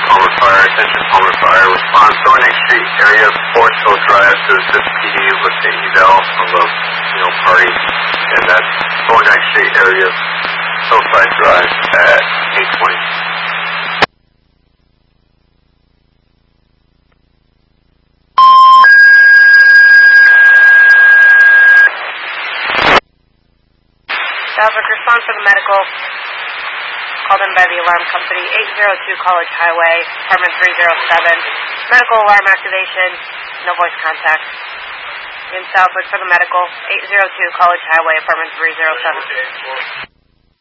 Palmer Fire, attention Palmer Fire, response, Thorndike Street area, Forestville Drive to assist PD with the eval of a, party, and that's Thorndike Street area, Hillside Drive at 8:20. Southwick, response for the medical. Called in by the alarm company, 802 College Highway, apartment 307. Medical alarm activation, no voice contact. In Southwick for the medical, 802 College Highway, apartment 307.